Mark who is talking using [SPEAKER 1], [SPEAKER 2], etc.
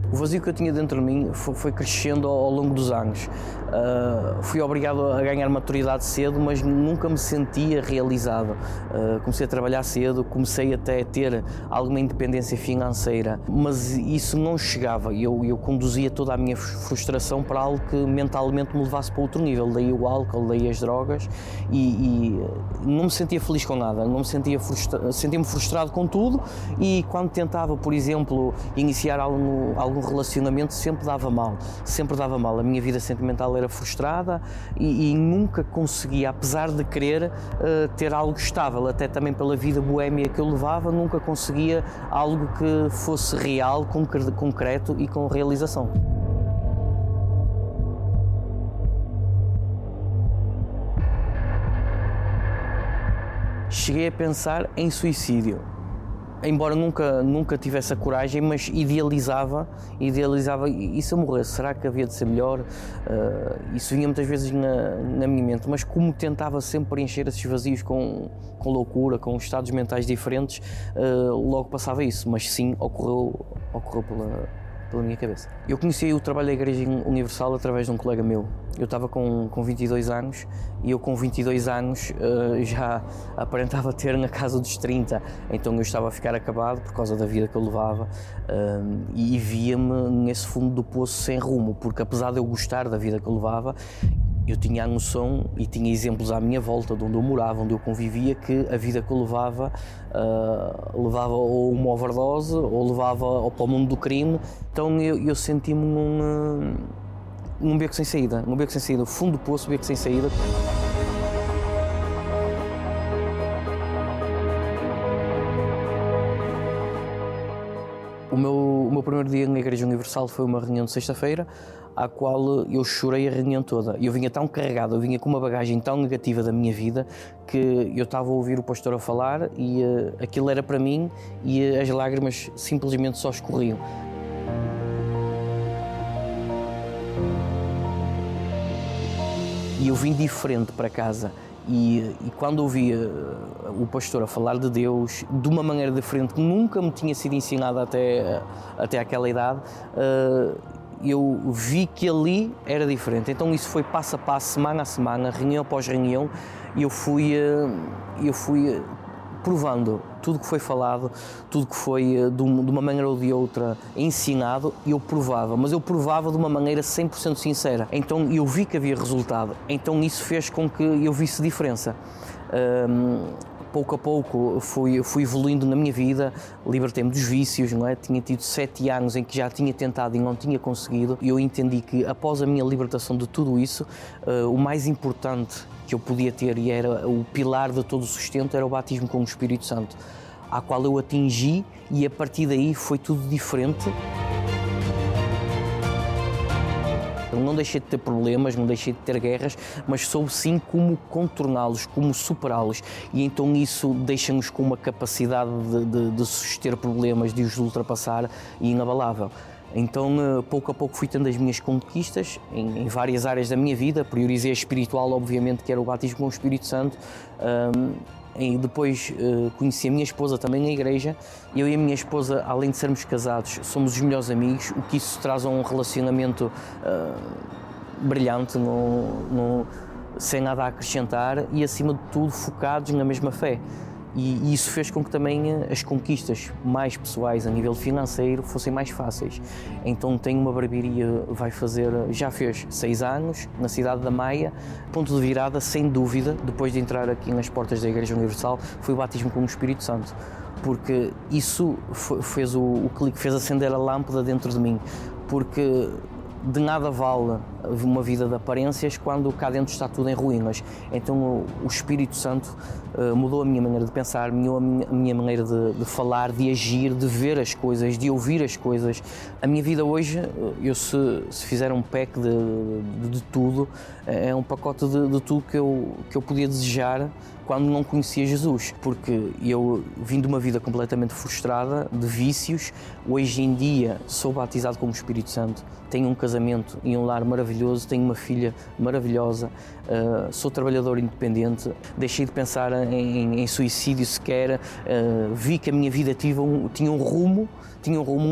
[SPEAKER 1] O vazio que eu tinha dentro de mim foi crescendo ao longo dos anos. Fui obrigado a ganhar maturidade cedo, mas nunca me sentia realizado. Comecei a trabalhar cedo, comecei até a ter alguma independência financeira, mas isso não chegava. Eu conduzia toda a minha frustração para algo que mentalmente me levasse para outro nível. Daí o álcool, daí as drogas, e não me sentia feliz com nada, não me sentia-me frustrado com tudo, e quando tentava, por exemplo, iniciar algum relacionamento, sempre dava mal. A minha vida sentimental era frustrada e nunca conseguia, apesar de querer ter algo estável, até também pela vida boémia que eu levava, nunca conseguia algo que fosse real, concreto e com realização. Cheguei a pensar em suicídio. Embora nunca tivesse a coragem, mas idealizava, e se eu morresse, será que havia de ser melhor? Isso vinha muitas vezes na minha mente, mas como tentava sempre preencher esses vazios com loucura, com estados mentais diferentes, logo passava isso, mas sim, ocorreu pela minha cabeça. Eu conheci o trabalho da Igreja Universal através de um colega meu. Eu estava com 22 anos e eu com 22 anos já aparentava ter na casa dos 30, então eu estava a ficar acabado por causa da vida que eu levava, e via-me nesse fundo do poço sem rumo, porque apesar de eu gostar da vida que eu levava, eu tinha a noção e tinha exemplos à minha volta, de onde eu morava, onde eu convivia, que a vida que eu levava ou uma overdose ou levava para o mundo do crime. Então eu senti-me num beco sem saída, fundo do poço, beco sem saída. O meu primeiro dia na Igreja Universal foi uma reunião de sexta-feira, à qual eu chorei a reunião toda. Eu vinha tão carregado, eu vinha com uma bagagem tão negativa da minha vida, que eu estava a ouvir o pastor a falar e aquilo era para mim, e as lágrimas simplesmente só escorriam. E eu vim diferente para casa. E quando ouvi o pastor a falar de Deus de uma maneira diferente, que nunca me tinha sido ensinada até aquela idade, eu vi que ali era diferente. Então isso foi passo a passo, semana a semana, reunião após reunião, e eu fui provando tudo que foi falado, tudo que foi de uma maneira ou de outra ensinado, eu provava, mas eu provava de uma maneira 100% sincera. Então eu vi que havia resultado, então isso fez com que eu visse diferença. Pouco a pouco fui evoluindo na minha vida, libertei-me dos vícios, não é? Tinha tido 7 anos em que já tinha tentado e não tinha conseguido, e eu entendi que após a minha libertação de tudo isso, o mais importante que eu podia ter, e era o pilar de todo o sustento, era o batismo com o Espírito Santo, à qual eu atingi, e a partir daí foi tudo diferente. Eu não deixei de ter problemas, não deixei de ter guerras, mas soube sim como contorná-los, como superá-los, e então isso deixa-nos com uma capacidade de suster problemas, de os ultrapassar, e inabalável. Então, pouco a pouco fui tendo as minhas conquistas em várias áreas da minha vida. Priorizei a espiritual, obviamente, que era o batismo com o Espírito Santo. E depois conheci a minha esposa também na igreja. Eu e a minha esposa, além de sermos casados, somos os melhores amigos, o que isso traz a um relacionamento brilhante, sem nada a acrescentar, e acima de tudo focados na mesma fé. E isso fez com que também as conquistas mais pessoais a nível financeiro fossem mais fáceis. Então tenho uma barbearia, já fez 6 anos, na cidade da Maia. Ponto de virada, sem dúvida, depois de entrar aqui nas portas da Igreja Universal, foi o batismo com o Espírito Santo, porque isso fez o clique, fez acender a lâmpada dentro de mim, porque de nada vale uma vida de aparências quando cá dentro está tudo em ruínas. Então o Espírito Santo mudou a minha maneira de pensar, mudou a minha maneira de falar, de agir, de ver as coisas, de ouvir as coisas. A minha vida hoje, se fizer um pack de tudo, é um pacote de tudo que eu podia desejar quando não conhecia Jesus, porque eu vim de uma vida completamente frustrada, de vícios. Hoje em dia sou batizado com o Espírito Santo, tenho um casamento e um lar maravilhoso, tenho uma filha maravilhosa, sou trabalhador independente, deixei de pensar em suicídio sequer, vi que a minha vida tinha um rumo,